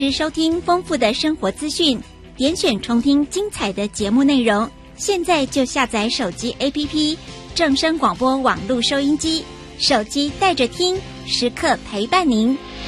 是收听丰富的生活资讯，点选重听精彩的节目内容。现在就下载手机 APP 正声广播网络收音机，手机带着听，时刻陪伴您。